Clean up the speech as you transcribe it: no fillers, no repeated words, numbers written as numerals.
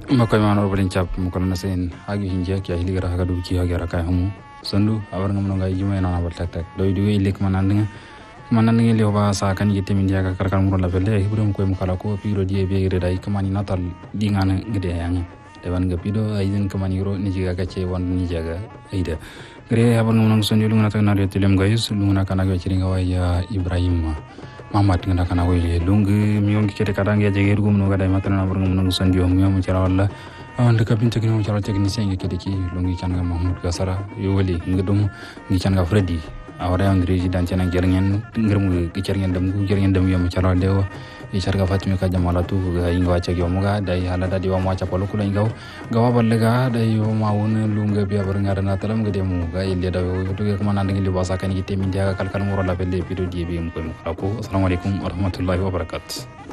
makoy man orbelin chap mo kono sen hagi hinje ki ahli gara haga du ki hagi ara kay hamu sandu abar ngam no ngai jume na abal tak tak doy du ilik manandinga le ba sa kan yete min jaga karkan muro la belle ibrum koy mo kala ko piro die be re dai kamani natal dingana gede yang dewan ga pido aiden kamani ro ni jaga ka che wan ni jaga aida gre abar ngam no sonju lungana tak na re tilem gayus lungana kana ga chiringa wa ya Ibrahim Mamat ngana kana wele lungu miyong kete kadange jege rugum no gadai matana burgum no sanjo miyong cara wala anda kapin tekno cara teknisyen kete ki lungi kan ga Mahmud Gasara yo weli ngedum ngi kan ga Freddy awara angrezi dan cena jerngen ngermu jerngen dem yo cara dewa isar ga Fatmi ka jamala tu ga inga wacha yo muga dai halada diwa wacha polo kula inga gawa ballega dai yo mawun lunga biya barngara na talam ga demu ga ille da yo to ga mana ndangi libasa kan yite min jaga kalkal muro la pelle pido die bi mu ko assalamu alaikum warahmatullahi wabarakatuh.